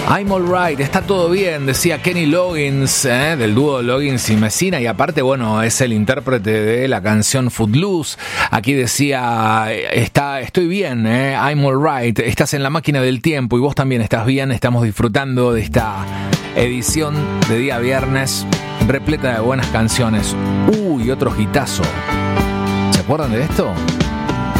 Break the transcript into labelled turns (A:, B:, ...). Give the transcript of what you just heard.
A: I'm alright, está todo bien, decía Kenny Loggins, del dúo Loggins y Messina, y aparte, bueno, es el intérprete de la canción Footloose. Aquí decía, estoy bien, I'm alright, estás en la máquina del tiempo y vos también estás bien. Estamos disfrutando de esta edición de día viernes repleta de buenas canciones. Uy, otro hitazo. ¿Se acuerdan de esto?